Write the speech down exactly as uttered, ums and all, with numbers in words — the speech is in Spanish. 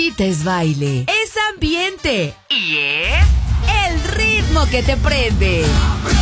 Es baile, es ambiente y es el ritmo que te prende.